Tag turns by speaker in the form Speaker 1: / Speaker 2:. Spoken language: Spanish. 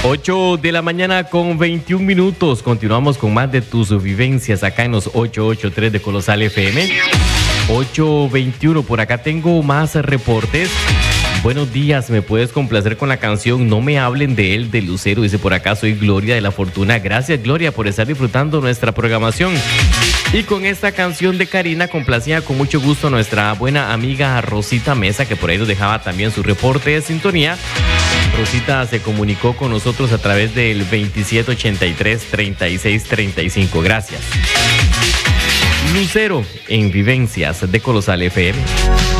Speaker 1: 8 de la mañana con 21 minutos. Continuamos con más de tus vivencias acá en los 883 de Colosal FM. 8:21. Por acá tengo más reportes. Buenos días, ¿me puedes complacer con la canción No me hablen de él, de Lucero? Dice por acá, soy Gloria de la Fortuna. Gracias, Gloria, por estar disfrutando nuestra programación. Y con esta canción de Karina complacía con mucho gusto nuestra buena amiga Rosita Mesa, que por ahí nos dejaba también su reporte de sintonía. Rosita se comunicó con nosotros a través del 2783-3635. Gracias. Lucero en Vivencias de Colosal FM.